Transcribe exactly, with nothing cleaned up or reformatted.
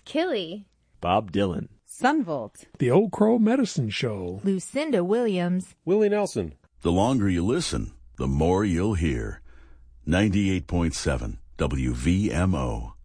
Beth Killey, Bob Dylan, Sunvolt, The Old Crow Medicine Show, Lucinda Williams, Willie Nelson. The longer you listen, the more you'll hear. ninety-eight point seven W V M O.